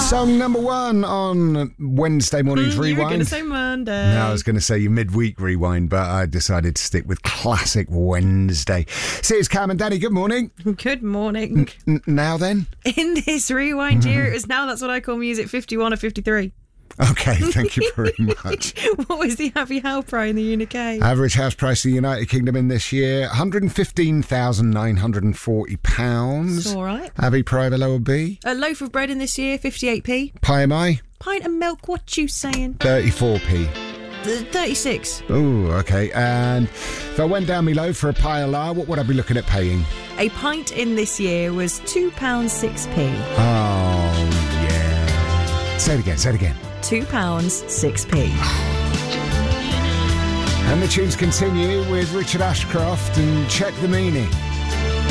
Song number one on Wednesday morning's Rewind. You were going to say Monday. No, I was going to say your midweek rewind, but I decided to stick with classic Wednesday. See, it's Cam and Danny. Good morning. Good morning. Now then? In this rewind year, it was now, that's what I call music, 51 or 53. Okay, thank you very much. What was the average house price in the UK? Average house price in the United Kingdom in this year, £115,940. It's all right. Abbey Private Lower B. A loaf of bread in this year, 58p. Pie am I? Pint of milk, what you saying? 34p. 36. Oh, okay. And if I went down me low for a pie of la, what would I be looking at paying? A pint in this year was £2.6p. Oh, yeah. Say it again, say it again. £2.6p. And the tunes continue with Richard Ashcroft and Check the Meaning.